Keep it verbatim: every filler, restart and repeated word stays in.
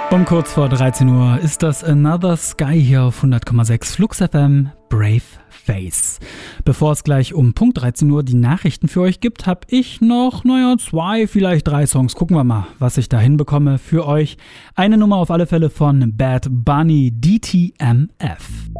Um kurz vor dreizehn Uhr ist das Another Sky hier auf hundert Komma sechs Flux F M, Brave Face. Bevor es gleich um Punkt dreizehn Uhr die Nachrichten für euch gibt, habe ich noch, naja, zwei, vielleicht drei Songs. Gucken wir mal, was ich da hinbekomme für euch. Eine Nummer auf alle Fälle von Bad Bunny, D T M F.